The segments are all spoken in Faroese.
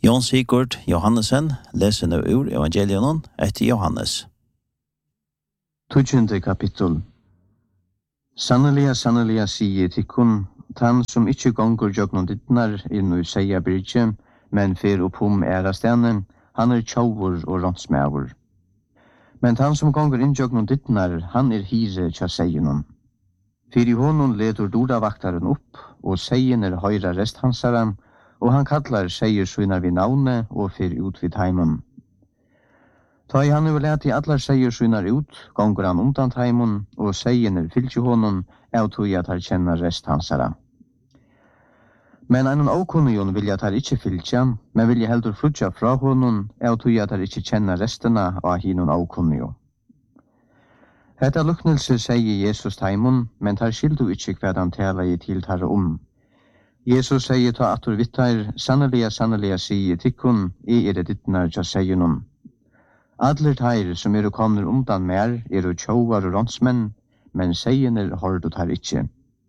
Jon Sigurd Johannesen leser nå ur evangelion etter Johannes. 20. kapittel. Sanneliga sier tikkun, han som ikke gonger jøgnon dittnar inn i seia byrje, men fer oppom ærastene, han tjauver og rånsmæver. Men han som gonger inn jøgnon dittnar, han hire tja seienum. Fyr i honom leder dordavaktaren opp, og seien høyra resthansara, og han kallar seier sunar vid navne og fer ut vid heimon. Ta i han overlet i allar seier sunar ut, gonger han undan heimon, og seien fylgje honom, av tog at han kjenner resthansara. Men en avkunnigon vilja at han ikkje fylgja, men vilja heldur flutja fra honom, av tog at han ikkje kjenner restena av hinon avkunnigon. Hetta luknelse sier Jesus heimon, men tar skildu ikkje hva han tala i tiltare Jesus sier ta atur vittar, sanneliga sier tikkun, det dittnar tja seienum. Adler teir som komner undan mer, tjauvar og rånsmenn, men seiener hårdu tar ikkje.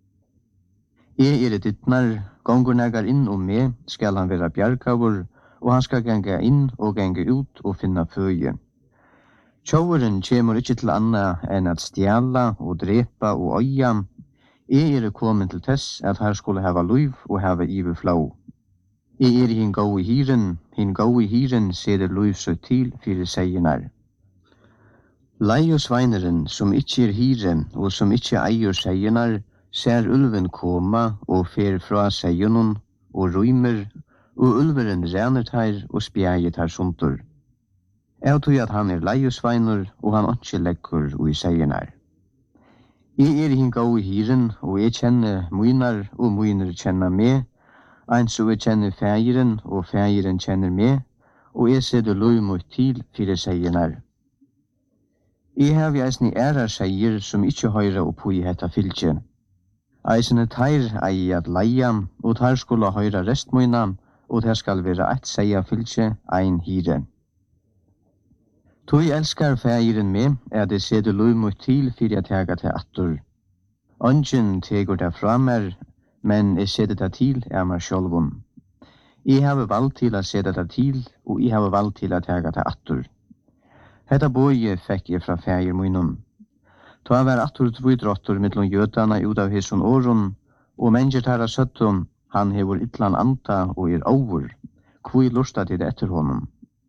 Det dittnar, gongur negar inn me, skal han vera bjargavur, og han skal ganga inn og ganga ut og finna føye. Tjauaren kjemur ikkje til anna enn at stjala og drepa og øya. Komin til tess at her skulle hava luiv og hava iverflau. Hin gau i hiren ser luiv så til fyrir seinar. Leiosveineren som ikkje hire og som ikkje eier seinar, ser ulven koma og fer fra seienun og rymer, og ulveren rener her og spjæget her suntur. Jeg tog at han leiosveiner og han ikkje lekkur og i seinar. Hin gau i hiren, og kjenner munar, og munar kjenner me, ein så kjenner fægiren, og fægiren kjenner me, og seder lov mot til fyrir seinar. Hev eisni ærar seier som ikkje høyra oppo i hetta fylgje. Eisene teir ei at leia, og teir skulle høyra restmøyna, og teir skal vera eit seia fylgje, ein hire. Tog elskar fægiren me, det seder lov mot til fyrir at tega til attur. Ongen tegur det fra mer, men seder det til meg sjálvun. Har valgt til å seder det til, og har valgt til å tega til attur. Hetta boi fekk fra fægir munum. Ta var attur tvudrottur mittlum jötana ut av hissun årun, og mennesker tæra søttum, han hevur illan anda og over, kvui lusta til etter honum.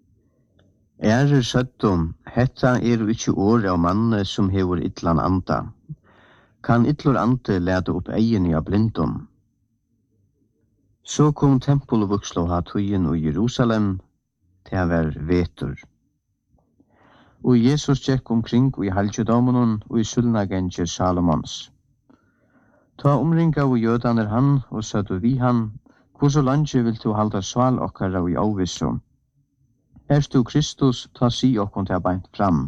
Søttum, hetta ikkje år av manne som hevur illan anda. Kan illur ande lede opp egin av blindum. Så kom tempelvuxlo ha tøyen i Jerusalem, til var vetur. Og Jesus tjekk omkring i halvtjedomen og i sulnagenje Salomons. Ta omringa og jødaner han, og søttu vi han, hvor så lange vil du halda sval okkara i avvissom. Du Kristus, ta si okkon til beint fram.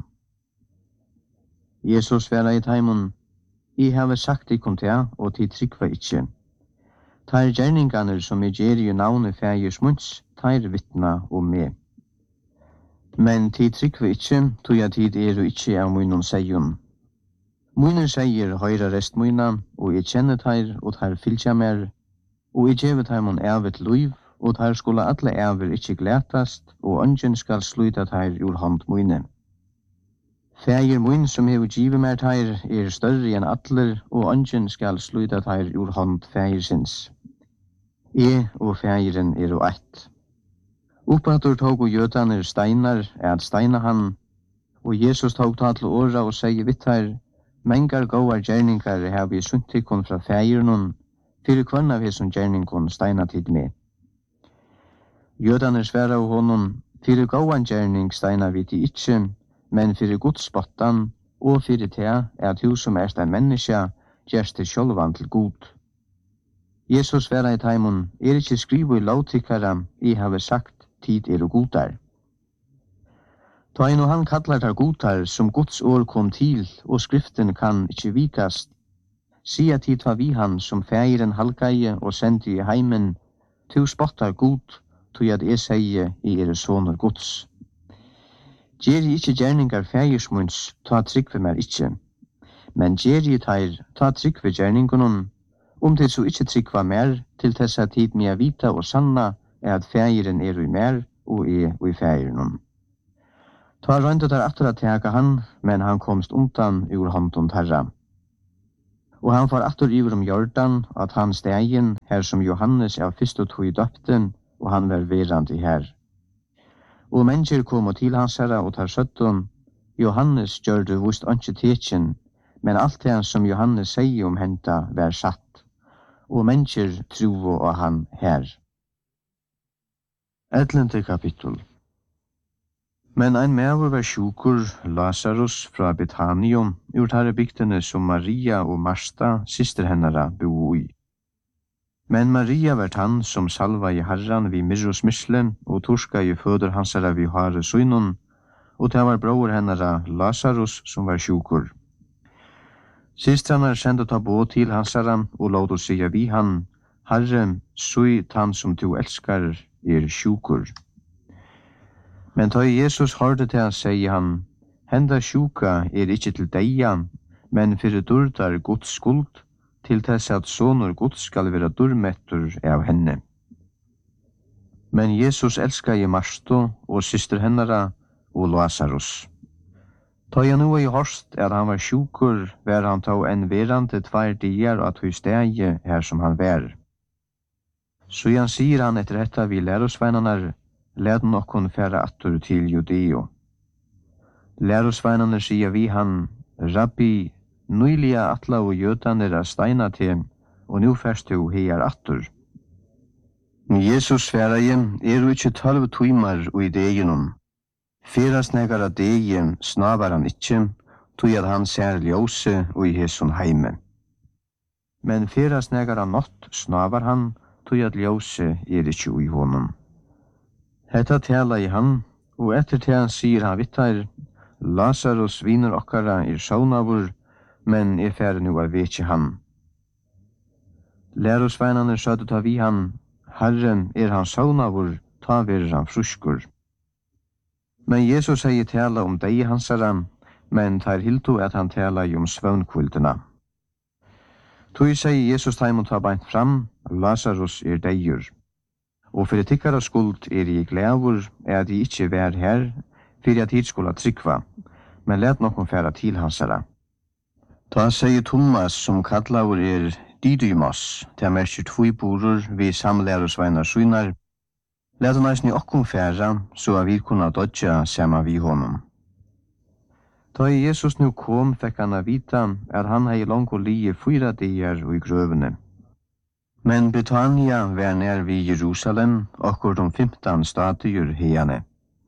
Jesus vera i taimon, have sagt ikon til, og til trykva ikkje. Teir gjerninganer som gjer i navnet fægers munns, teir vittna me. Men til trykva ikkje, tog jeg tid ikkje av munnen seion. Munnen seier høyra restmuna, og kjenner teir, og teir fylgja mer, og gjevet taimon evet luiv, og teir skulle alle æver ikkje glætast, og ongen skal sluta teir ur hånd mune. Fægir mun som hever givet mer teir større enn atler, og ongen skal sluta teir ur hånd fægirsins. Og fægiren og eitt. Oppatur tog og jødaner steinar steina han, og Jesus tog ta til åra og sier vitt her, mengar gåar gjerningar har vi suntikon fra fægirnun, fyrir kvann av hesson gjerningon steina tid med. Jødaner sværa av honom, fyrir gåan gjerning steina vi til ikkje, men fyrir godspottan, og fyrir tea at du som ein menneska, gjerst til sjálvan til god. Jesus sværa i taimon, ikkje skrivo i lovtikkara, have sagt, tid godar. Ta inn og han kallar der godar, som Guds år kom til, og skriften kan ikkje vikast. Sia tid var vi han, som fægiren halgaie og sendte i heimen, tu spottar god, tog at seie i sonur Guds. Gjer ikkje gjerningar fægirsmunds, ta tryggve mer ikkje. Men gjer teir, ta tryggve gjerningunum, til så ikkje tryggva mer, til tessa tid mea vita og sanna, at fægeren i mer og i fægeren. Ta røyndet der atter at teka han, men han komst undan ur hånden terra. Og han får atter iver Jordan, at han stegen her som Johannes av fyrst tog døpten, og han var verandi her. Og mennesker kom til hans herra og tar søtten, Johannes gjør det vust ikke tekjen, men alt det som Johannes sier henta var satt, og mennesker tro og han her. 11. kapittel. Men ein maver var sjukur, Lazarus fra Betanium, ur tarre bygdene som Maria og Marsta, syster hennara, bo i. Men Maria var han som salva i herran vid myrrosmyslen, og torska i føder hansara vid hare søynun, og det var bror hennara Lazarus som var sjukur. Systrarna sendte ta bå til hansara, og låt oss sige vi han, Herre, søy han som du elskar sjukur. Men da Jesus hørte til han, sier han, henda sjuka ikkje til deia, men fyrir durdar Guds skuld, til tess at sonur Guds skal vera durmettur av henne. Men Jesus elskar i Marsto og syster hennara og Lazarus. Da jeg nu i horst at han var sjukur, var han ta en verande 2 dier at høy stegi her som han var. Så han sier han etter dette vi lærosveinarnar, led nokkon færa attur til Judeo. Lærosveinarnar sier vi han, Rabbi, nøyliga atla og jødaner steina til, og nu færst du heiar attur. Jesus sværaje, du ikkje 12 timar og i deginum. Fyras negar av degi snavar han ikkje, tog at han ser ljose og i hesson heime. Men fyras negar av natt snavar han, tog at ljose ikkje i honom. Hetta tala i han, og etter til han sier han vittar, Lazarus viner okkara saunavur, men færre nu vekje han. Lærosveinane sødde ta vi han, Herren han saunavur, ta verer han fruskur. Men Jesus sier tala deg hansara, men tar hilto at han tala om svøvnkvildena. Tui sier Jesus taimon ta beint fram, Lazarus deigur. Og fyrir tikkara skuld I glævur at I ikkje vær her, fyrir at hit skulle trykva, men let nokon færa til hansara. Ta sier Thomas som kallaur Didymos, til merker 2 borur vi samlærosveinar synar, let han eisni okkom færa, så vi kunna dodja sama vi honom. Da Jesus nu kom, fekk han vita at han hei langt lie 4 dier og I grøvene. Men Betania var nær vid Jerusalem, okkur 15 stadier heiane.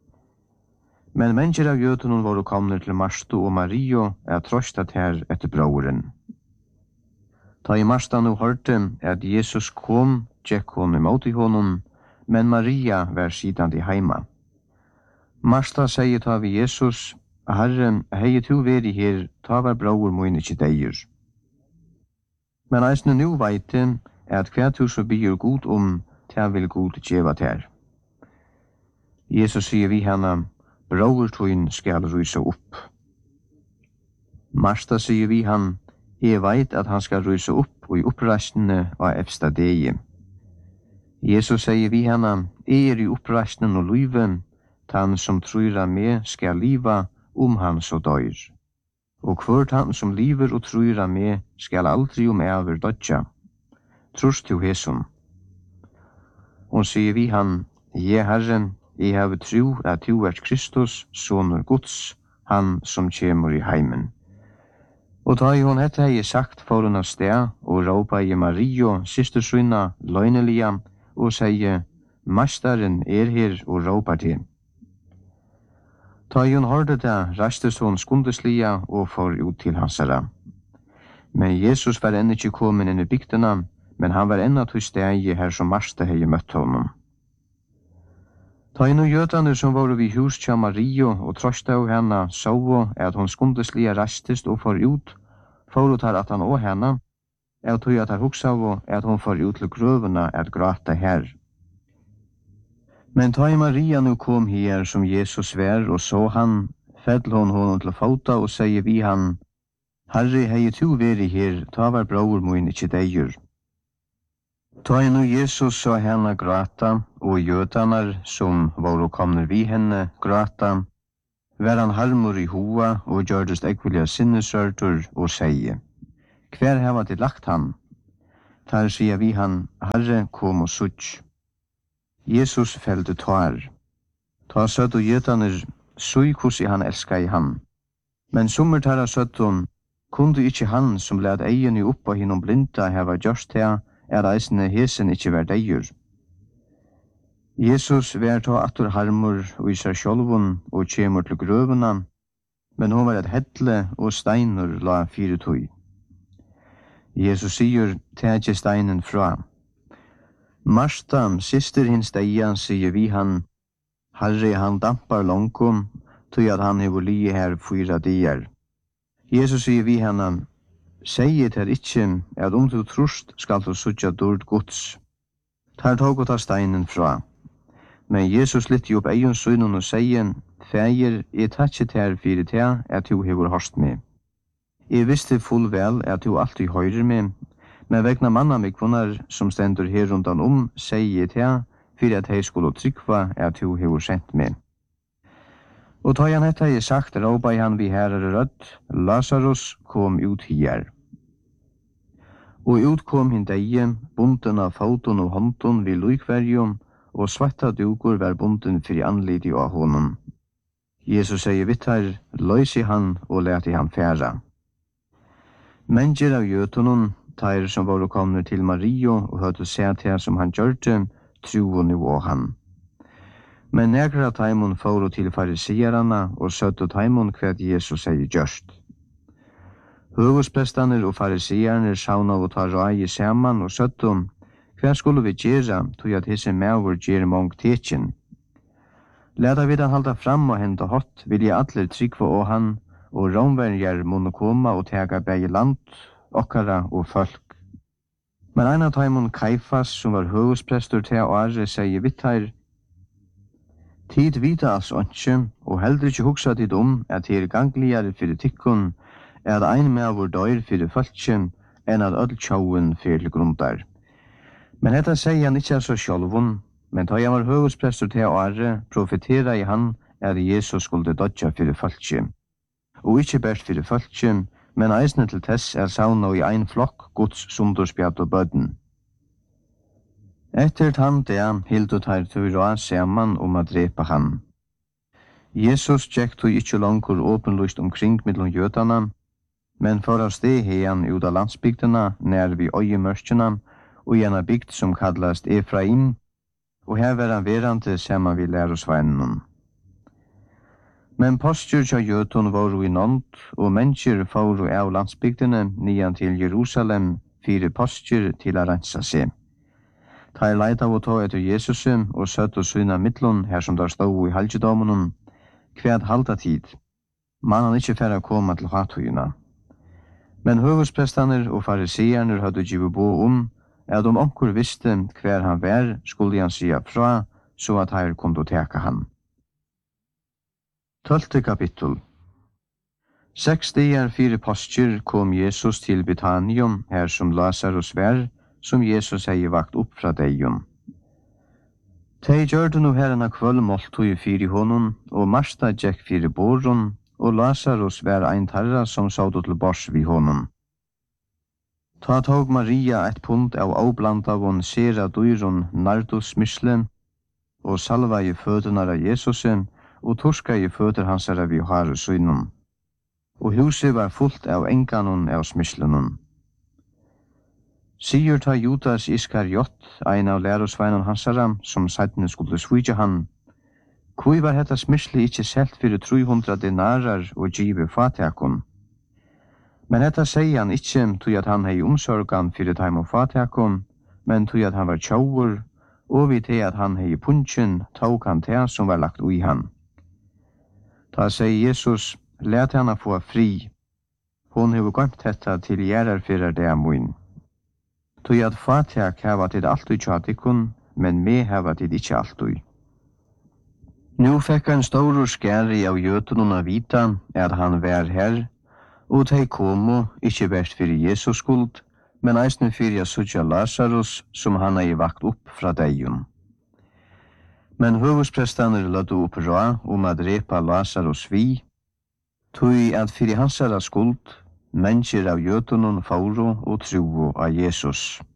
Men mennesker av jødenen var kommet til Marsto og Mario trøstet her etter broren. Da I Marsta nu hørte at Jesus kom, tjekk hon imot I honom, men Maria var sidan I heima. Marsta sier ta vi Jesus, Herre, hei tu veri her, ta var bror moin ikkje deir. Men eisne nu veite at hver tu så byr god ta vil god djeva ter. Jesus sier vi henne, bror tuin skal rysa opp. Marsta sier vi han, veit at han skal rysa opp og I opprastene av efsta degi. Jesus sier vi henne, I opprastene og lyven, han som trøyra med skal liva han så døyr. Og hvort han som liver og trøyra med skal aldri over dødja. Trust du hesson. Og sier vi han, Herren, I have tro at du Kristus, sonur Guds, han som kjemur I heimen. Og da hon hette hei sagt for hun av sted, og råpa I Mario, syster syna, løgnelia, og sier, Mastaren her og råpa til. Da hon hørte det, rastes hon skundeslia og for ut til hansara. Men Jesus var ennå ikke kommet inn I bygdena, men han var ennå til stegi her som Marsta hei møtt honom. Ta inn og jødane som var vid hus tja Mario og trøsta av henne så at hon skundeslia rastest og for ut, for ut at han og henne, og tog at han huksa av at hon for ut til grøvene at grata her. Men ta Maria nu kom her som Jesus vær og så han, fedl hon honom til fota og sier vi han, Herre, hei tu veri her, ta var bror moin ikkje deir. Ta nu Jesus så henne gråta, og jødanar som var komner vi henne gråta, var han harmur i hoa og gjørdest ekvilja sinnesørtur og seie. Hver heva til lagt han? Tar sia vi han, Herre, kom og sutt. Jesus fällde tår. Ta søtt og jødaner, sui kus i han elska i han. Men summer tar søttun, kunde ikkje han som led egen i oppa hinnom blinda heva gjørst her, eisne hesen ikkje vær deir. Jesus vær ta atur harmur og i seg sjolvun og kjemur til grøvuna, men hon var et hedle og steinur la fire tøy. Jesus sier, tætje steinen fra. Marsta, syster hins deia, sier vi han, Herre, han dampar longum, tøy at han hever lie her 4 dier. Jesus sier vi henne, «Seiet her ikkje, at du trust skal du suttja dord gods.» Tar tog og ta steinen fra. Men Jesus lytte opp egen sønnen og sier, «Feir, jeg tatset her fyrir te, at du hever hørst meg. Jeg visste full vel at du alltid høyrer meg, men vegna manna mig kvinnar som stendur her rundan sier jeg te, fyrir at hei skulle trykva at du hever sendt meg.» Og ta han hetta jeg sagt, råpa han vi herre rødt, Lazarus kom ut hier. Og ut kom hin deie, bunden av foton og håndon vid lykverjum, og svarta dukur var bunden fyrir anlidi av honom. Jesus sier vittar, løysi han og leti han færa. Mennesker av jøtunon, tair som var komne til Mario og høyde sett her som han gjørte, tro nu og han. Men negra taimon fóru til farisierana og søttu taimon hver Jesus sier gjørst. Høgusprestaner og farisierner sauna og ta rægi saman og søttu, hver skulle vi gjera, tog at hese mævur gjer mong tekjen. Leta vi han halda fram og henta hot, vil jeg atler trykva og han, og romverjar munne koma og tega begge land, okkara og folk. Men ein av taimon Kaifas, som var høgusprestur til åre, sier vittar, «Tid vita alls åndsje, og heldre ikkje hugsa tid at her gangligare fyrir tikkun, at ein mævur døyr fyrir fölkje, enn at öll tjauen fyrir grundar.» Men hetta sier han ikkje så sjálvun, men ta han var høgusprestur til åre, profetera i han at Jesus skulle dodja fyrir fölkje. Og ikkje bært fyrir fölkje, men eisne til tess sauna i ein flokk Guds sundurspjad og bødden. Etter han det hildu tar tøyra saman a drepa han. Jesus tjekk tog ikkje langur åpenlyst omkring mellom jødana, men for av sted heian ut av landsbygdena nær vi øyemørkjena og gjerne bygd som kallast Efraim, og her var han verande saman vi lærosveinen. Men postjur tja jøtun var i nånd, og mennesker fóru av landsbygdene nian til Jerusalem, 4 postjur til a rensa seg. Ta leita og ta etter Jesus og søtt og syna mittlun her som der stod i halvdadomen, hver halda tid. Man han ikkje færre koma til hatuyna. Men høgusprestaner og farisierner hadde givet bo at onkur visste hver han var, skulle han sia fra, så at her kunne teka han. 12. kapittel. 6 dager 4 postjer kom Jesus til Betanium, her som Lazarus var, som Jesus hei vakt opp fra deion. Tei gjørde nu herrena kvöld måltui fyri honom, og Marsta gjekk fyri boron, og Lazarus var ein tarra som saudu til bors vi honom. Ta tog Maria et pund av avblandavon sera dyron nardus mysle, og salva i føtunar av Jesusen, og torska i føtur hansara vi har synon. Og huset var fullt av enganon av smyslenon. Sigur ta Judas Iskariot, ein av lærosveinan hansara, som seidne skulle svitja han. Kui var hetta smysli ikkje selt fyrir 300 dinarar og givet fatakon. Men hetta sier han ikkje tog at han hei omsorgan fyrir taim og fatakon, men tog at han var tjauur, og vi til at han hei punchen tog han til som var lagt ui han. Ta sier Jesus, let hana få fri. Hon hefur gømt hetta til gjerar fyrir det amoin. Tog at fatak heva tid alltid tjatikon, men me heva tid ikkje alltid. Nu fekk ein stor skæri av jøtununa vita at han var her, og tei komo ikkje best fyrir Jesus skuld, men eisne fyrir a suttja Lazarus, som han hei vakt upp fra deion. Men høvusprestaner ladde upp ra a drepa Lazarus vi, tui at fyrir hansara skuld, mennesker av jötunon fauro og truo av Jesus.